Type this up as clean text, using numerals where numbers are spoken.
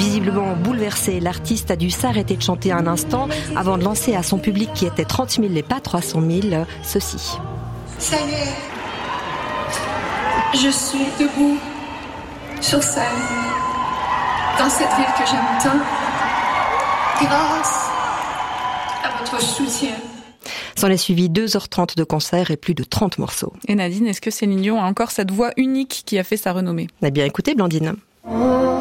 Visiblement bouleversée, l'artiste a dû s'arrêter de chanter un instant avant de lancer à son public qui était 30 000 et pas 300 000, ceci. Ça y est, je suis debout sur scène, dans cette ville que j'aime tant, grâce à votre soutien. S'en est suivi 2h30 de concert et plus de 30 morceaux. Et Nadine, est-ce que Céline Dion a encore cette voix unique qui a fait sa renommée ? Eh bien, écoutez, Blandine.